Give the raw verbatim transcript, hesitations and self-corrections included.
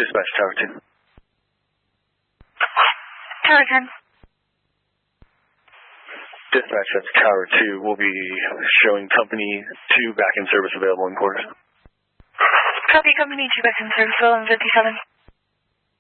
Dispatch Tower two. Tower ten. Dispatch, that's Tower two. We'll be showing Company two back in service available in quarters. Copy, Company two back in service, eleven fifty-seven.